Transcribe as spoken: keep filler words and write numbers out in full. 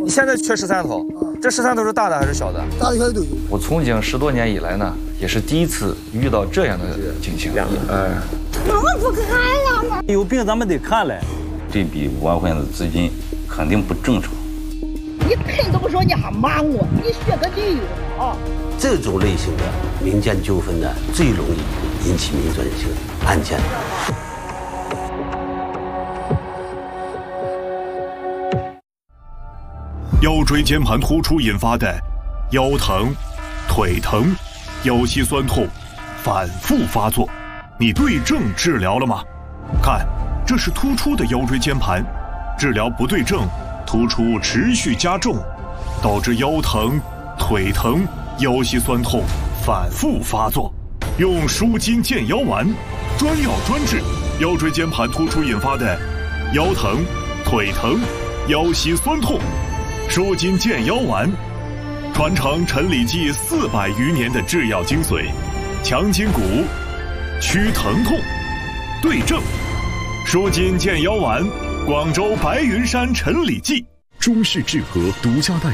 你现在缺十三头，这十三头是大的还是小的？ 大的小的都有。 我从警十多年以来呢，也是第一次遇到这样的情形。哎， 我们不看了吗？ 有病咱们得看嘞。 这笔五万块钱的资金肯定不正常。 你看都不说你还骂我，你学个理由啊！ 这种类型的民间纠纷呢，最容易引起民转性案件。 腰椎间盘突出引发的腰疼、腿疼、腰膝酸痛反复发作，你对症治疗了吗？看，这是突出的腰椎间盘，治疗不对症，突出持续加重，导致腰疼、腿疼、腰膝酸痛反复发作。用舒筋健腰丸，专药专治腰椎间盘突出引发的腰疼、腿疼、腰膝酸痛。舒筋健腰丸，传承陈李济四百余年的制药精髓，强筋骨，祛疼痛，对症。舒筋健腰丸，广州白云山陈李济。 中式制和独家代